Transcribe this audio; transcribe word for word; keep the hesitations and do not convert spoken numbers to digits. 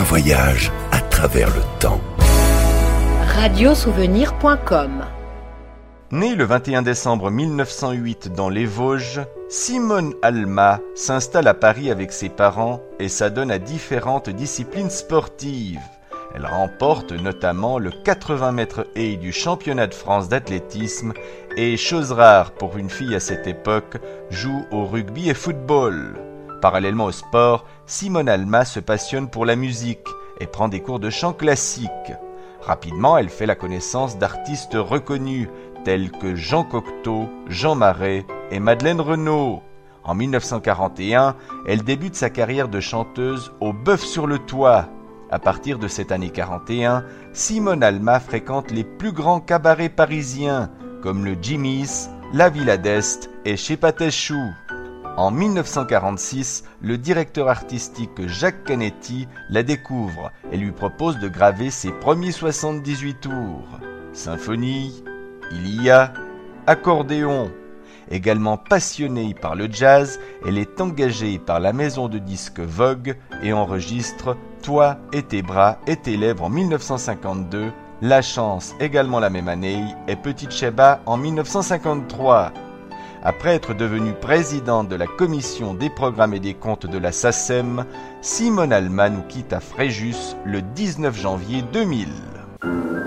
voyage à travers le temps. radiosouvenir point com. Née le vingt et un décembre mille neuf cent huit dans les Vosges, Simone Alma s'installe à Paris avec ses parents et s'adonne à différentes disciplines sportives. Elle remporte notamment le quatre-vingts mètres haies du championnat de France d'athlétisme et, chose rare pour une fille à cette époque, joue au rugby et football. Parallèlement au sport, Simone Alma se passionne pour la musique et prend des cours de chant classique. Rapidement, elle fait la connaissance d'artistes reconnus tels que Jean Cocteau, Jean Marais et Madeleine Renaud. En mille neuf cent quarante et un, elle débute sa carrière de chanteuse au Bœuf sur le Toit. À partir de cette année quarante et un, Simone Alma fréquente les plus grands cabarets parisiens, comme le Jimmy's, la Villa d'Est et chez Patachou. En mille neuf cent quarante-six, le directeur artistique Jacques Canetti la découvre et lui propose de graver ses premiers soixante-dix-huit tours. Symphonie, Ilia, accordéon. Également passionnée par le jazz, elle est engagée par la maison de disques Vogue et enregistre « Toi et tes bras et tes lèvres » en mille neuf cent cinquante-deux, La Chance également la même année et Petite Sheba en mille neuf cent cinquante-trois. Après être devenue présidente de la commission des programmes et des comptes de la SACEM, Simone Alma nous quitte à Fréjus le dix-neuf janvier deux mille.